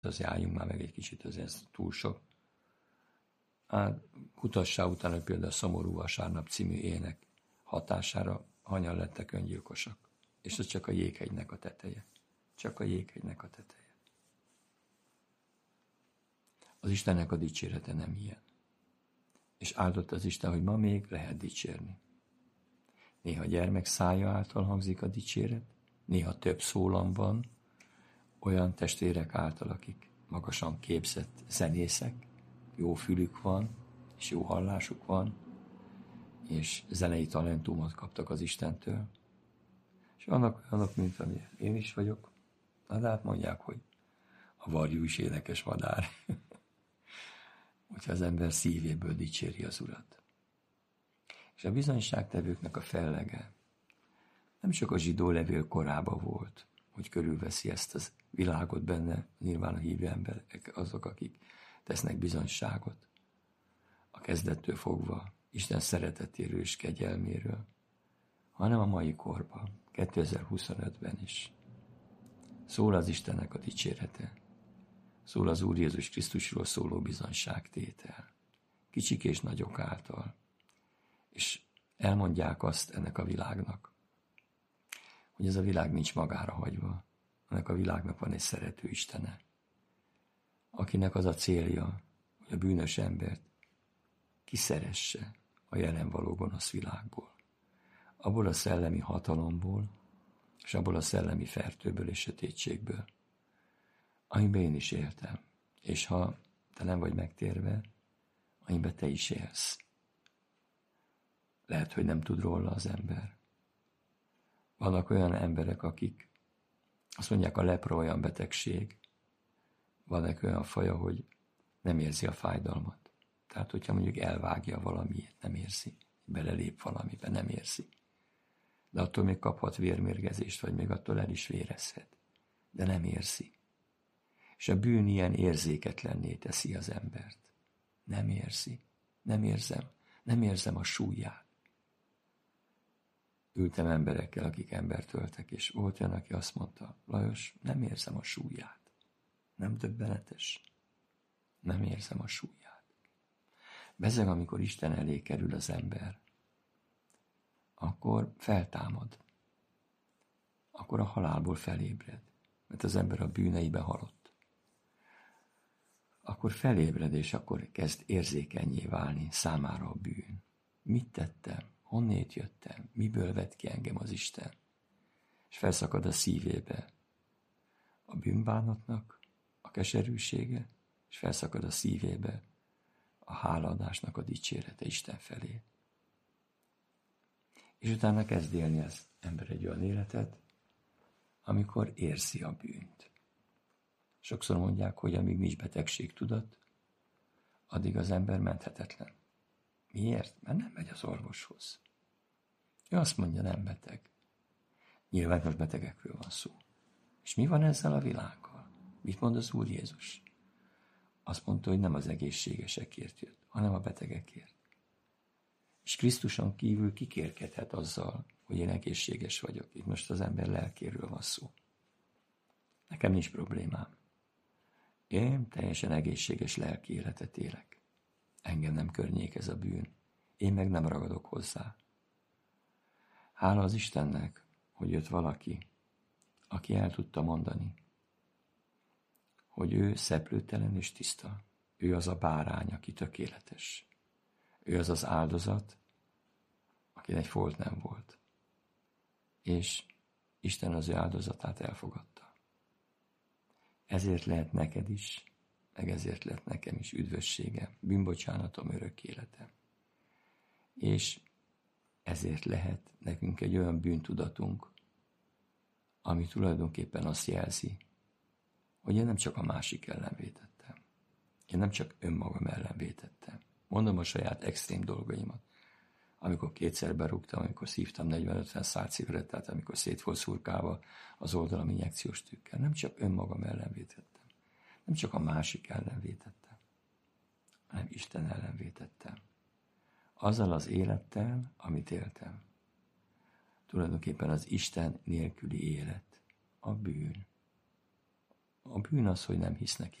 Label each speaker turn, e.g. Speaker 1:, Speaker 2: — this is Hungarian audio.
Speaker 1: azért álljunk már meg egy kicsit, ez túl sok. Hát kutassá utána például a Szomorú Vasárnap című ének hatására hanyan lettek öngyilkosak. És ez csak a jéghegynek a teteje. Csak a jéghegynek a teteje. Az Istennek a dicsérete nem ilyen. És áldott az Isten, hogy ma még lehet dicsérni. Néha gyermek szája által hangzik a dicséret, néha több szólam van, olyan testvérek által, akik magasan képzett zenészek, jó fülük van, és jó hallásuk van, és zenei talentumot kaptak az Istentől. És vannak olyanok, mint amilyen én is vagyok, de hát mondják, hogy a varjú is énekes madár. Hogyha az ember szívéből dicséri az Urat. És a bizonyságtevőknek a fellege nem csak a zsidó levél korában volt, hogy körülveszi ezt az világot benne, nyilván a hívő emberek, azok, akik tesznek bizonyságot a kezdettől fogva Isten szeretetéről és kegyelméről, hanem a mai korban, 2025-ben is. Szól az Istennek a dicsérete, szól az Úr Jézus Krisztusról szóló bizonyságtétel, kicsik és nagyok által, és elmondják azt ennek a világnak, hogy ez a világ nincs magára hagyva, ennek a világnak van egy szerető Istene, akinek az a célja, hogy a bűnös embert kiszeresse a jelen való gonosz világból, abból a szellemi hatalomból, és abból a szellemi fertőből és sötétségből, amiben én is éltem. És ha te nem vagy megtérve, amiben te is élsz. Lehet, hogy nem tud róla az ember. Vannak olyan emberek, akik azt mondják, a lepra olyan betegség, van olyan faja, hogy nem érzi a fájdalmat. Tehát, hogyha mondjuk elvágja valamiért, nem érzi. Belelép valamiben, nem érzi. De attól még kaphat vérmérgezést, vagy még attól el is vérezhet. De nem érzi. És a bűn ilyen érzéketlenné teszi az embert. Nem érzi. Nem érzem. Nem érzem a súlyát. Ültem emberekkel, akik embert öltek, és volt olyan, aki azt mondta, Lajos, nem érzem a súlyát. Nem döbbenetes. Nem érzem a súlyát. Bezeg, amikor Isten elé kerül az ember, akkor feltámad. Akkor a halálból felébred, mert az ember a bűneibe halott. Akkor felébred, és akkor kezd érzékenyé válni számára a bűn. Mit tettem? Honnét jöttem? Miből vett ki engem az Isten? És felszakad a szívébe a bűnbánatnak a keserűsége, és felszakad a szívébe a hálaadásnak a dicsérete Isten felé. És utána kezd élni az ember egy olyan életet, amikor érzi a bűnt. Sokszor mondják, hogy amíg nincs betegségtudat, addig az ember menthetetlen. Miért? Mert nem megy az orvoshoz. Ő azt mondja, nem beteg. Nyilván most betegekről van szó. És mi van ezzel a világgal? Mit mond az Úr Jézus? Azt mondta, hogy nem az egészségesekért jött, hanem a betegekért. És Krisztuson kívül kikérkedhet azzal, hogy én egészséges vagyok. Itt most az ember lelkéről van szó. Nekem nincs problémám. Én teljesen egészséges lelki életet élek. Engem nem környékez a bűn. Én meg nem ragadok hozzá. Hála az Istennek, hogy jött valaki, aki el tudta mondani, hogy ő szeplőtelen és tiszta. Ő az a bárány, aki tökéletes. Ő az az áldozat, akinek folt nem volt. És Isten az ő áldozatát elfogadta. Ezért lehet neked is, meg ezért lett nekem is üdvösségem, bűnbocsánatom, örök életem. És ezért lehet nekünk egy olyan bűntudatunk, ami tulajdonképpen azt jelzi, hogy én nem csak a másik ellen vétettem. Én nem csak önmagam ellen vétettem. Mondom a saját extrém dolgaimat. Amikor kétszer berúgtam, amikor szívtam 40-50 szál cigarettát, amikor szét volt szurkálva az oldalam injekciós tükkel. Nem csak önmagam ellen vétettem. Nem csak a másik ellen vétettem, hanem Isten ellen vétettem. Azzal az élettel, amit éltem. Tulajdonképpen az Isten nélküli élet, a bűn. A bűn az, hogy nem hisz neki.